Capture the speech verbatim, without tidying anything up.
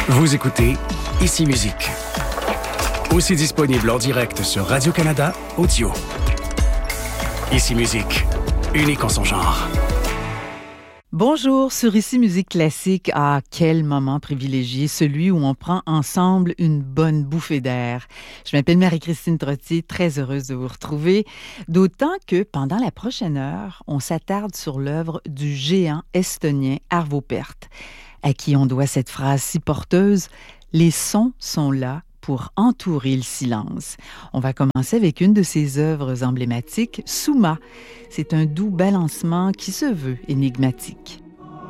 Vous écoutez Ici Musique. Aussi disponible en direct sur Radio-Canada Audio. Ici Musique, unique en son genre. Bonjour, sur Ici Musique Classique. Ah, quel moment privilégié, celui où on prend ensemble une bonne bouffée d'air. Je m'appelle Marie-Christine Trottier, très heureuse de vous retrouver. D'autant que pendant la prochaine heure, on s'attarde sur l'œuvre du géant estonien Arvo Pärt, à qui on doit cette phrase si porteuse « Les sons sont là pour entourer le silence ». On va commencer avec une de ses œuvres emblématiques, Summa. C'est un doux balancement qui se veut énigmatique.